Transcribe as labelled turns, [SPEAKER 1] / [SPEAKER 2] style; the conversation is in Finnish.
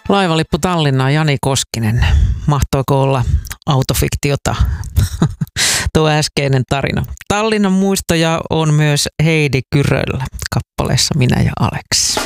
[SPEAKER 1] Laivalippu Tallinnaan, Jani Koskinen. Mahtoiko olla autofiktiota tuo äskeinen tarina? Tallinnan muistoja on myös Heidi Kyröllä kappaleessa Minä ja Alex.